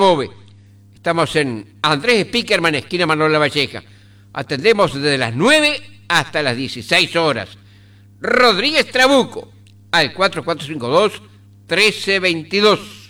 Macobe. Estamos en Andrés Spickerman, esquina Manuel Lavalleja. Atendemos desde las 9 hasta las 16 horas. Rodríguez Trabuco, al 4452-1322.